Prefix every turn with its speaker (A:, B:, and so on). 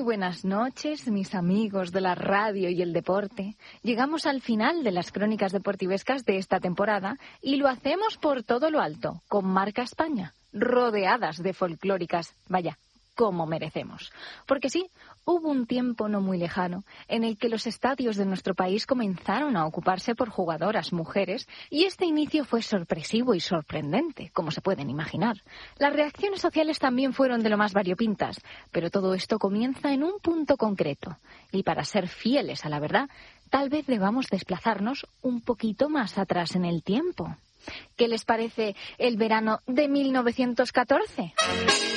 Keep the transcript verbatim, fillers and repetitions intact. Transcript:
A: buenas noches, mis amigos de la radio y el deporte. Llegamos al final de las crónicas deportivescas de esta temporada y lo hacemos por todo lo alto, con Marca España, rodeadas de folclóricas, vaya, como merecemos. Porque sí, hubo un tiempo no muy lejano en el que los estadios de nuestro país comenzaron a ocuparse por jugadoras mujeres y este inicio fue sorpresivo y sorprendente, como se pueden imaginar. Las reacciones sociales también fueron de lo más variopintas, pero todo esto comienza en un punto concreto. Y para ser fieles a la verdad, tal vez debamos desplazarnos un poquito más atrás en el tiempo. ¿Qué les parece el verano de mil novecientos catorce?